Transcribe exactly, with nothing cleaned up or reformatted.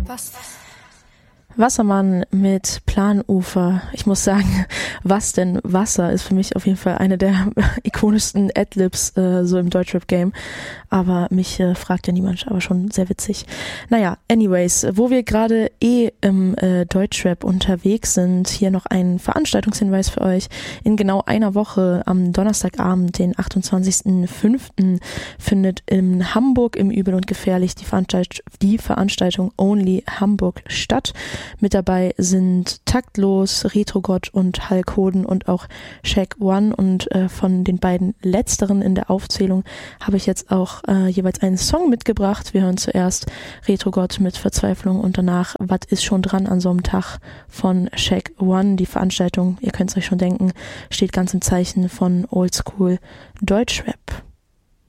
Was? Wassermann mit Planufer. Ich muss sagen, was denn Wasser ist für mich auf jeden Fall eine der ikonischsten Adlibs äh, so im Deutschrap-Game. Aber mich äh, fragt ja niemand, aber schon sehr witzig. Naja, anyways, wo wir gerade eh im äh, Deutschrap unterwegs sind, hier noch ein Veranstaltungshinweis für euch. In genau einer Woche am Donnerstagabend, den achtundzwanzigsten fünften findet in Hamburg im Übel und Gefährlich die, Veranstalt- die Veranstaltung Only Hamburg statt. Mit dabei sind Taktlos, Retrogott und Hulk Hoden und auch Shaq One, und äh, von den beiden letzteren in der Aufzählung habe ich jetzt auch äh, jeweils einen Song mitgebracht. Wir hören zuerst Retrogott mit Verzweiflung und danach Was ist schon dran an so einem Tag von Shaq One. Die Veranstaltung, ihr könnt es euch schon denken, steht ganz im Zeichen von Oldschool Deutschrap.